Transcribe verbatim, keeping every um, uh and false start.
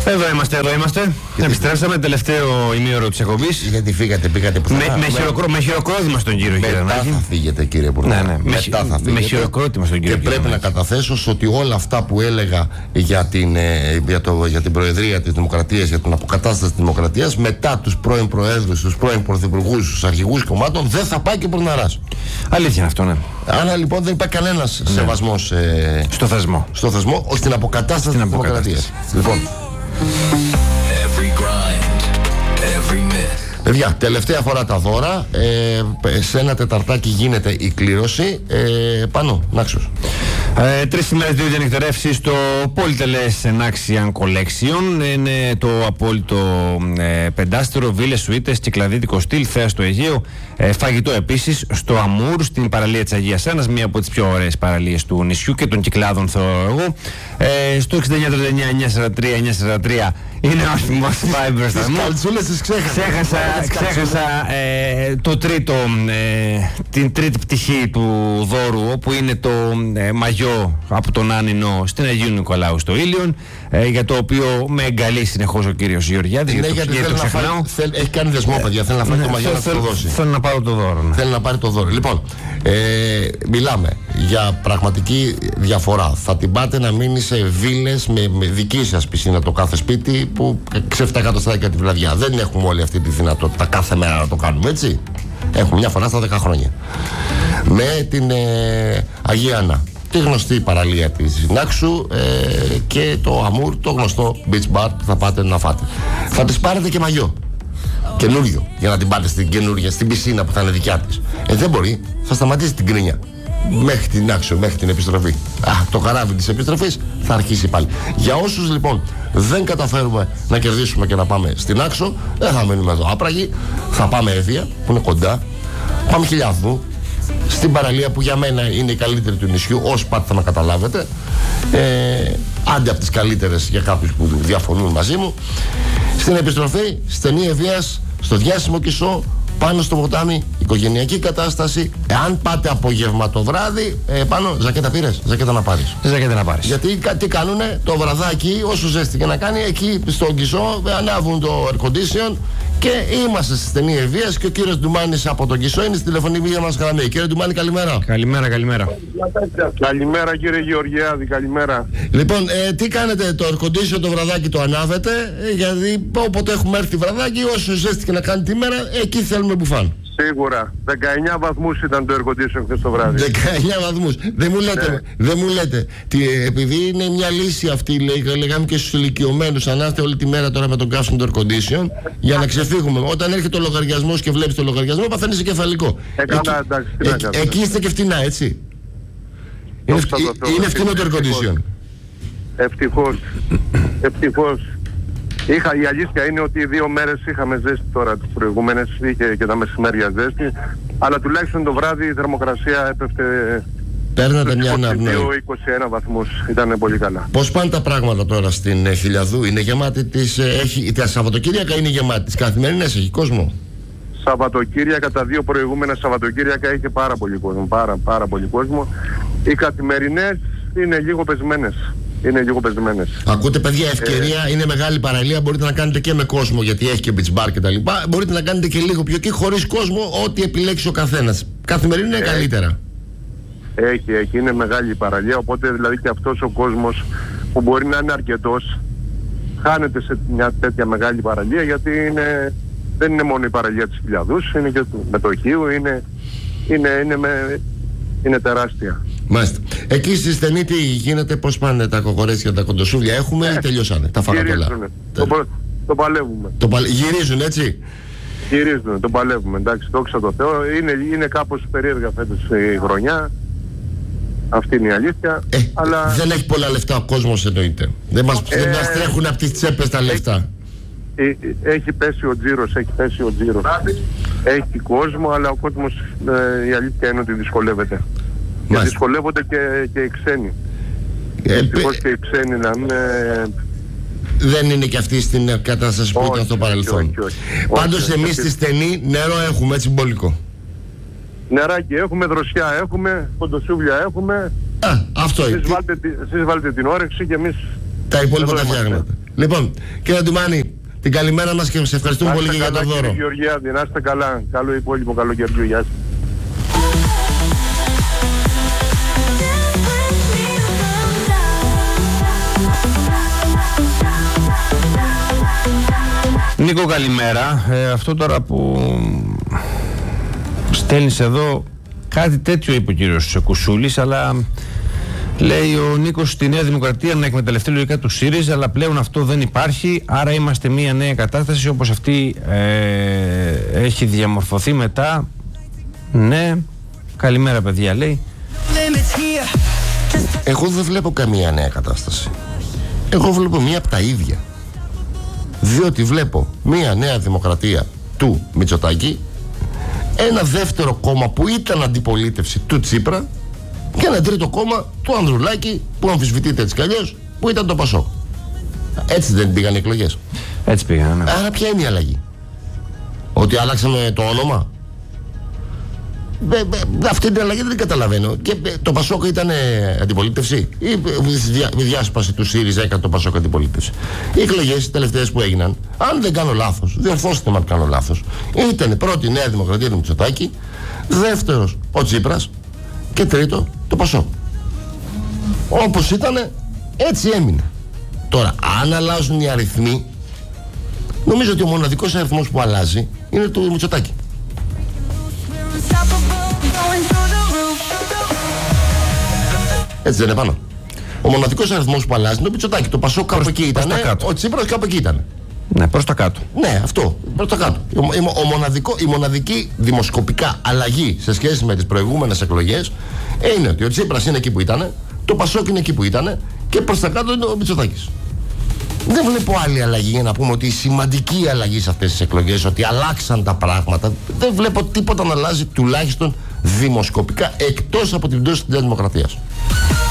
Εδώ είμαστε, εδώ είμαστε. Γιατί... Επιστρέψαμε τελευταίο ημίωρο της εκπομπής. Γιατί φύγατε, πήγατε πουθενά. Με, με, χειροκρό, με χειροκρότημα στον κύριο Γερανάκη. Μετά θα φύγετε, κύριε Υπουργέ. Ναι, ναι. Μετά με, θα φύγετε. Με χειροκρότημα στον κύριο Και πρέπει Γερανάκη. να καταθέσω ότι όλα αυτά που έλεγα για την, για το, για την Προεδρία της Δημοκρατίας, για την αποκατάσταση της Δημοκρατίας, μετά τους πρώην Προέδρους, τους πρώην Πρωθυπουργούς, τους αρχηγούς κομμάτων, δεν θα πάει και Πορναράς. Αλήθεια είναι αυτό, ναι. Άρα λοιπόν δεν υπάρχει κανένας ναι. σεβασμός ε, στο θεσμό. Στο θεσμό, όχι στην αποκατάσταση της Δημοκρατίας. Λοιπόν. Παιδιά, τελευταία φορά τα δώρα. Ε, σε ένα τεταρτάκι γίνεται η κλήρωση. Ε, πάνω, Νάξος. Ε, τρεις ημέρες, δύο διανυκτερεύσεις στο πολυτελές Naxian Collection. Είναι το απόλυτο ε, πεντάστερο, βίλες, σουίτες, κυκλαδίτικο στυλ, θέα στο Αιγαίο. Ε, φαγητό επίσης στο Αμούρ, στην παραλία της Αγίας Άννας, μία από τις πιο ωραίες παραλίες του νησιού και των Κυκλάδων, θεωρώ εγώ. Ε, στο εξήντα εννιά τριάντα εννιά εννιακόσια σαράντα τρία εννιακόσια σαράντα τρία είναι ο αριθμός Viber. Τις καλτσούλες τις ξέχασα. Ξέχασα, ξέχασα ε, το τρίτο, ε, την τρίτη πτυχή του δώρου, όπου είναι το ε, μαγιό από τον Άνινο στην Αγίου Νικολάου στο Ήλιον, ε, για το οποίο με εγκαλεί συνεχώς ο κύριος Γεωργιάδης. Ναι, γιατί γιατί το ξεχνάω. Θέλ, έχει κάνει δεσμό, παιδιά. Θέλει να φάει ναι, το μαγιό να θέλ, το δώσει. Θέλω να πάρω το δώρο. Ναι. Θέλει να πάρει το δώρο. Λοιπόν, ε, μιλάμε για πραγματική διαφορά. Θα την πάτε να μείνει σε βίλες με, με δική σας πισίνα το κάθε σπίτι που έξι επτά εκατοστάρια τη βραδιά. Δεν έχουμε όλη αυτή τη δυνατότητα κάθε μέρα να το κάνουμε, έτσι. Έχουμε μια φορά στα δέκα χρόνια. Με την ε, Αγία Άννα, τη γνωστή παραλία της Νάξου, ε, και το Αμούρ, το γνωστό beach bar που θα πάτε να φάτε. Θα τις πάρετε και μαγιό καινούριο για να την πάτε στην καινούργια, στην πισίνα που θα είναι δικιά της. Ε, δεν μπορεί, θα σταματήσει την κρίνια μέχρι την Νάξο, μέχρι την επιστροφή. Α, το καράβι της επιστροφής θα αρχίσει πάλι. Για όσους λοιπόν δεν καταφέρουμε να κερδίσουμε και να πάμε στην Άξο, δεν θα μείνουμε εδώ άπραγοι. Θα πάμε Εύβοια, που είναι κοντά. Πάμε Χιλιάδου, στην παραλία που για μένα είναι η καλύτερη του νησιού, ως πάτε θα με καταλάβετε. Ε, άντε από τις καλύτερες για κάποιους που διαφωνούν μαζί μου. Στην επιστροφή, στενή Εβίας, στο διάσημο Κισό, πάνω στο ποτάμι, οικογενειακή κατάσταση. Εάν πάτε απόγευμα το βράδυ, ε, πάνω, ζακέτα πήρες, ζακέτα να πάρεις. Ζακέτα να πάρεις. Γιατί τι κάνουνε το βραδάκι, όσο ζέστη και να κάνει, εκεί στον Κισό ανάβουν το air condition και είμαστε στη στενή Εβίας και ο κύριος Ντουμάνης από τον Κισό είναι στη τηλεφωνική μας γραμμή. Κύριε Ντουμάνη, καλημέρα. Καλημέρα, καλημέρα. Καλημέρα κύριε Γεωργιάδη, καλημέρα. Λοιπόν, ε, τι κάνετε, το air condition το βραδάκι το ανάβετε, ε, γιατί όποτε έχουμε έρθει βραδάκι, όσο ζέστη και να κάνει τη μέρα, εκεί θέλουμε μπουφάν. Σίγουρα. δεκαεννιά βαθμούς ήταν το air condition χθες το βράδυ. δεκαεννιά βαθμούς. Δεν μου λέτε, ναι. δεν μου λέτε. Τι, επειδή είναι μια λύση αυτή, λέει, λέγαμε και στους ηλικιωμένους, αν έρθετε όλη τη μέρα τώρα με τον καύσιμο το air condition, για να ξεφύγουμε. Όταν έρχεται ο λογαριασμός και βλέπεις το λογαριασμό, παθαίνεις σε κεφαλικό. Ε, καλά, εντάξει, τι να κάνουμε. Εκεί είστε και φτηνά, έτσι. Είναι, είναι φτηνό το air condition. Ευτυχώς. Ευτυχώς. Είχα, η αλήθεια είναι ότι δύο μέρες είχαμε ζέστη τώρα, τις προηγούμενες είχε και τα μεσημέρια ζέστη, αλλά τουλάχιστον το βράδυ η θερμοκρασία έπεφτε Παίρνατε μια αναπνοή. είκοσι δύο είκοσι ένα βαθμούς, ήταν πολύ καλά. Πώς πάνε τα πράγματα τώρα στην ε, Χιλιαδού, είναι γεμάτη τις, ε, έχει, τα Σαββατοκύριακα είναι γεμάτη, τις καθημερινές έχει κόσμο? Σαββατοκύριακα, τα δύο προηγούμενα Σαββατοκύριακα είχε πάρα πολύ κόσμο, πάρα, πάρα πολύ κόσμο. Οι καθημερινές είναι λίγο πεσμένες. Είναι λίγο πεσμένες. Ακούτε, παιδιά, ευκαιρία, ε, είναι μεγάλη παραλία. Μπορείτε να κάνετε και με κόσμο, γιατί έχει και beach bar κτλ. Μπορείτε να κάνετε και λίγο πιο εκεί, χωρίς κόσμο, ό,τι επιλέξει ο καθένας. Καθημερινή είναι ε, καλύτερα. Έχει, έχει, είναι μεγάλη η παραλία. Οπότε δηλαδή και αυτός ο κόσμος που μπορεί να είναι αρκετός, χάνεται σε μια τέτοια μεγάλη παραλία, γιατί είναι, δεν είναι μόνο η παραλία της Χιλιαδούς, είναι και του μετοχείου, είναι, είναι, είναι, με, είναι τεράστια. Μάλιστα. Εκεί στη στενή τι γίνεται, πώς πάνε τα κοκορέτσια, τα κοντοσούβλια έχουμε ή τελειώσανε? Τα φάγατε όλα? Το, το, το παλεύουμε. Το παλε... Γυρίζουν, έτσι. Γυρίζουν, το παλεύουμε, εντάξει, δόξα τω Θεώ. Είναι, είναι κάπως περίεργα φέτος η χρονιά. Αυτή είναι η αλήθεια. Ε, αλλά... Δεν έχει πολλά λεφτά ο κόσμος, εννοείται. Δεν μας, ε, δεν μας τρέχουν από τις τσέπες τα λεφτά. Έχει, έχει πέσει ο τζίρος, έχει πέσει ο τζίρος. Έχει κόσμο, αλλά ο κόσμος ε, η αλήθεια είναι ότι δυσκολεύεται. Και δυσκολεύονται και, και οι ξένοι. Ε, Δυστυχώς και οι ξένοι να μην... Ε... Δεν είναι και αυτή στην κατάσταση που όχι, ήταν στο παρελθόν. Όχι, όχι, όχι. Πάντως όχι, εμείς στη στενή νερό έχουμε, έτσι μπόλικο. Νεράκι έχουμε, δροσιά έχουμε, κοντοσούβλια έχουμε. Α, αυτό είναι. Εσείς βάλτε, εσείς βάλτε την όρεξη και εμείς... Τα υπόλοιπα τα φτιάχνετε. Λοιπόν, κύριε Ντουμάνη, την καλημέρα μας και σε ευχαριστούμε πολύ και για το δώρο. Κύριε Γεωργιάδη, να είστε καλά. Καλό υπόλοιπο καλοκαιριού. Γεια σας. Νίκο, καλημέρα. Ε, αυτό τώρα που στέλνεις εδώ, κάτι τέτοιο είπε ο κύριος Κουσούλης, αλλά λέει ο Νίκος στη Νέα Δημοκρατία να εκμεταλλευτεί λογικά του ΣΥΡΙΖΑ, αλλά πλέον αυτό δεν υπάρχει, άρα είμαστε μια νέα κατάσταση όπως αυτή ε, έχει διαμορφωθεί μετά. Ναι, καλημέρα παιδιά, λέει. Εγώ δεν βλέπω καμία νέα κατάσταση. Εγώ βλέπω μία από τα ίδια. Διότι βλέπω μία νέα δημοκρατία του Μητσοτάκη, ένα δεύτερο κόμμα που ήταν αντιπολίτευση του Τσίπρα και ένα τρίτο κόμμα του Ανδρουλάκη που αμφισβητείται έτσι κι αλλιώς, που ήταν το Πασόκ. Έτσι δεν πήγαν οι εκλογές? Έτσι πήγαν, ναι. Άρα ποια είναι η αλλαγή? Ότι αλλάξαμε το όνομα? Ε, ε, αυτή την αλλαγή δεν την καταλαβαίνω. Και ε, το Πασόκ ήταν αντιπολίτευση ή η διάσπαση του ΣΥΡΙΖΑ έκανε το Πασόκ αντιπολίτευση? Οι εκλογές οι τελευταίες που έγιναν, αν δεν κάνω λάθος, διορθώστε με αν κάνω λάθος, ήταν πρώτη η Νέα Δημοκρατία του Μητσοτάκη, δεύτερος ο Τσίπρας και τρίτο το Πασόκ. Όπως ήταν, έτσι έμεινε. Τώρα, αν αλλάζουν οι αριθμοί, νομίζω ότι ο μοναδικός αριθμός που αλλάζει είναι του Μητσοτάκη. Έτσι δεν είναι πάνω? Ο μοναδικός αριθμός που αλλάζει είναι το Μητσοτάκη. Το Πασόκ κάπου εκεί ήταν, ο Τσίπρας κάπου εκεί ήταν. Ναι, προς τα κάτω. Ναι, αυτό, προς τα κάτω. Ο, ο, ο μοναδικό, η μοναδική δημοσκοπικά αλλαγή σε σχέση με τις προηγούμενες εκλογές είναι ότι ο Τσίπρας είναι εκεί που ήταν, το Πασόκ είναι εκεί που ήταν και προς τα κάτω είναι ο Μητσοτάκης. Δεν βλέπω άλλη αλλαγή για να πούμε ότι η σημαντική αλλαγή σε αυτές τις εκλογές, ότι αλλάξαν τα πράγματα. Δεν βλέπω τίποτα να αλλάζει, τουλάχιστον δημοσκοπικά, εκτός από την πτώση της Νέας Δημοκρατίας.